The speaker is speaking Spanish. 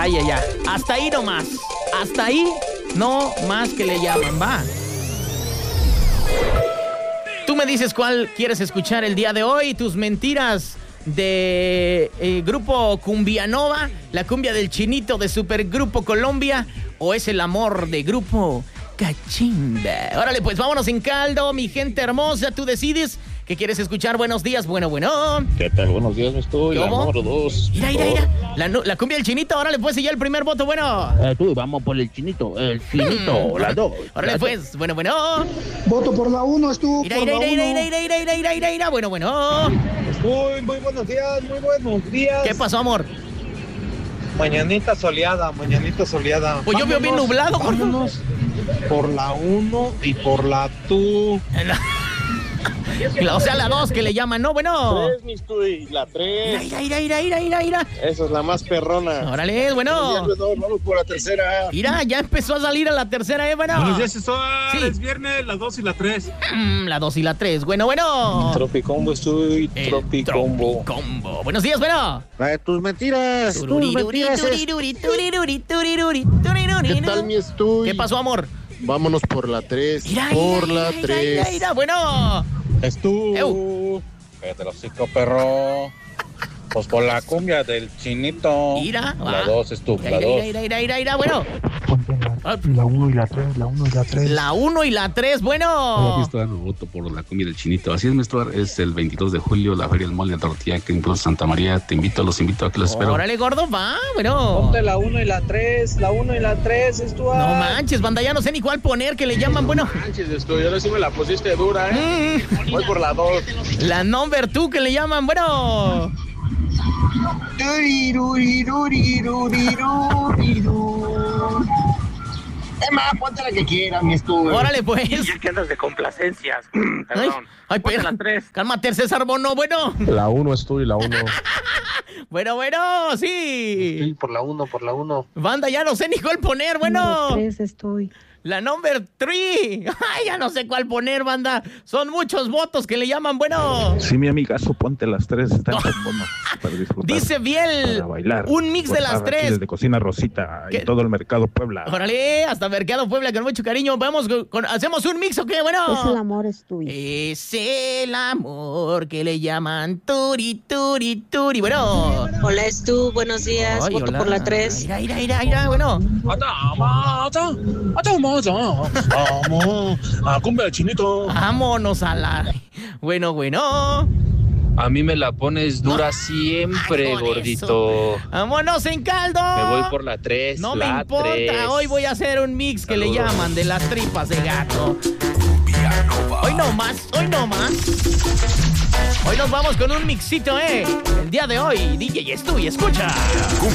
calla ya. Hasta ahí nomás. Hasta ahí no más que le llaman, va. Tú me dices cuál quieres escuchar el día de hoy. Tus mentiras de Grupo Cumbianova, la cumbia del Chinito de Supergrupo Colombia, o es el amor de Grupo Cachimba. Órale, pues vámonos en caldo, mi gente hermosa. Tú decides qué quieres escuchar. Buenos días, bueno. ¿Qué tal? Buenos días, me estoy. La número 2. Mira. La cumbia del Chinito. Órale, pues, y ya el primer voto, bueno. Tú, vamos por el Chinito, la 2. Órale, pues, bueno. Voto por la 1, estuvo Mira. Bueno. Muy buenos días. ¿Qué pasó, amor? Mañanita soleada. Pues yo veo bien nublado, gordo. Vámonos por la 1 y por la 2. O sea, la 2 que le llaman, ¿no? Bueno. 3, mi estoy, la 3. Mira. Esa es la más perrona. Órale, bueno. Vamos por la tercera. Mira, ya empezó a salir a la tercera, bueno. Buenos días, eso Sí. es viernes, la 2 y la 3. La 2 y la 3, bueno. Tropicombo estoy, Tropicombo. Tropicombo. Buenos días, bueno. Tus mentiras. ¿Qué tal, mi estoy? ¿Qué pasó, amor? Vámonos por la 3. Mira, bueno. Cállate el hocico, perro. Pues por la cumbia del Chinito. Mira. La 2 es tú, la 2. Mira, bueno. La 1 y la 3, la 1 y la 3. La 1 y la 3, bueno. Aquí está, voto por la cumbia del Chinito. Así es, maestro. Es el 22 de julio, la Feria del Mole de Tortilla, que en Plaza Santa María. Los invito a que los espero. Órale, gordo, va, bueno. Ponte la 1 y la 3, es tu. No manches, banda, ya no sé ni cuál poner, que le llaman, bueno. Manches, estoy. Ahora sí me la pusiste dura, Voy por la 2. La number 2 que le llaman, bueno. Emma, ponte la que quiera, mi estuvo. Órale, pues. Ya que andas de complacencias. Perdón. Ay, pero la 3. Cálmate, César Bono, bueno. La 1 es tú y la 1. Bueno, sí. Sí, por la 1. Banda, ya no sé ni cuál poner, bueno. 3 estoy. La number 3. Ay, ya no sé cuál poner, banda. Son muchos votos que le llaman, bueno. Sí, mi amiga, ponte las 3. Están buenos para disfrutar. Dice Biel. Para bailar. Un mix de las 3. Desde Cocina Rosita ¿Qué? y todo el Mercado Puebla. Órale, hasta Mercado Puebla, con mucho cariño. Vamos, ¿hacemos un mix o qué? Bueno. Es el amor, es tuyo. Es el amor que le llaman turi. Bueno. Hola, Stu, buenos días. Ay, Voto hola. por la 3. Mira, bueno. Vamos a cumbia del Chinito. Vámonos a la... Bueno. A mí me la pones dura siempre, Con gordito. eso. Vámonos en caldo. Me voy por la 3. No la me importa, 3. hoy voy a hacer un mix que le llaman de las tripas de gato. Hoy no más. Hoy nos vamos con un mixito, El día de hoy, DJ Stu, y escucha.